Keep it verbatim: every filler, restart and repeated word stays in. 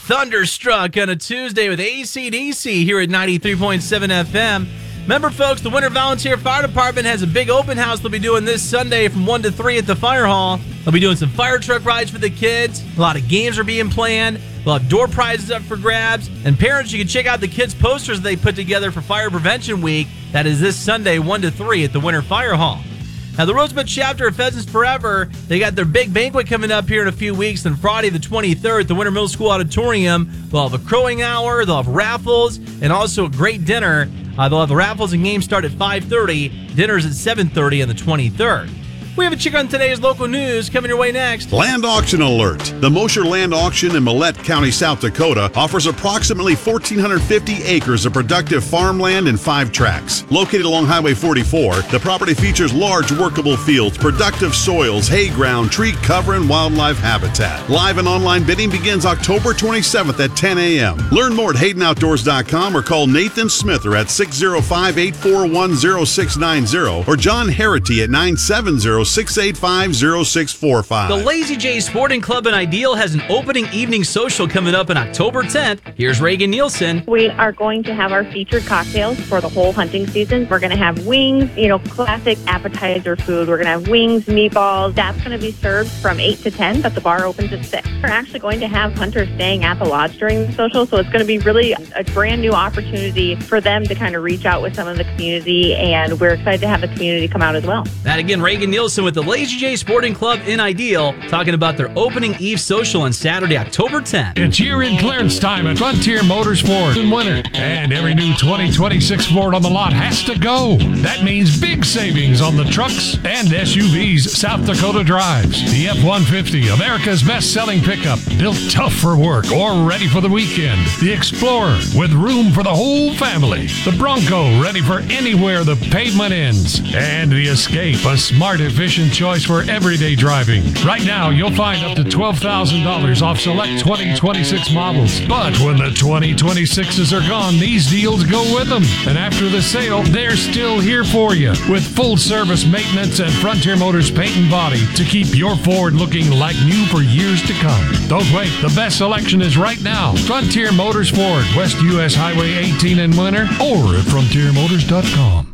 Thunderstruck on a Tuesday with A C D C here at ninety-three point seven F M. Remember, folks, the Winter Volunteer Fire Department has a big open house they'll be doing this Sunday from one to three at the fire hall. They'll be doing some fire truck rides for the kids. A lot of games are being planned. We'll have door prizes up for grabs. And parents, you can check out the kids' posters they put together for Fire Prevention Week. That is this Sunday, one to three at the Winter Fire Hall. Now, the Rosebud chapter of Pheasants Forever, they got their big banquet coming up here in a few weeks on Friday the twenty-third at the Winter Middle School Auditorium. They'll have a crowing hour, they'll have raffles, and also a great dinner. Uh, they'll have the raffles and games start at five thirty. Dinner's at seven thirty on the twenty-third. We have a check on today's local news coming your way next. Land auction alert. The Mosher Land Auction in Millette County, South Dakota offers approximately one thousand four hundred fifty acres of productive farmland in five tracts. Located along Highway forty-four, the property features large workable fields, productive soils, hay ground, tree cover, and wildlife habitat. Live and online bidding begins October twenty-seventh at ten a.m. Learn more at Hayden Outdoors dot com or call Nathan Smither at six oh five, eight four one, oh six nine oh or John Harity at nine seven zero, six eight five, zero six four five. The Lazy J Sporting Club in Ideal has an opening evening social coming up on October tenth. Here's Reagan Nielsen. We are going to have our featured cocktails for the whole hunting season. We're going to have wings, you know, classic appetizer food. We're going to have wings, meatballs. That's going to be served from eight to ten, but the bar opens at six. We're actually going to have hunters staying at the lodge during the social, so it's going to be really a brand new opportunity for them to kind of reach out with some of the community, and we're excited to have the community come out as well. That again, Reagan Nielsen with the Lazy J Sporting Club in Ideal, talking about their opening eve social on Saturday, October tenth. It's year-end clearance time at Frontier Motors Ford in winter, and every new twenty twenty-six Ford on the lot has to go. That means big savings on the trucks and S U Vs South Dakota drives. The F one fifty, America's best-selling pickup, built tough for work or ready for the weekend. The Explorer, with room for the whole family. The Bronco, ready for anywhere the pavement ends. And the Escape, a smart, efficient choice for everyday driving. Right now, you'll find up to twelve thousand dollars off select twenty twenty-six models. But when the twenty twenty-sixes are gone, these deals go with them. And after the sale, they're still here for you with full service maintenance and Frontier Motors paint and body to keep your Ford looking like new for years to come. Don't wait. The best selection is right now. Frontier Motors Ford, West U S Highway eighteen in winter, or at frontier motors dot com.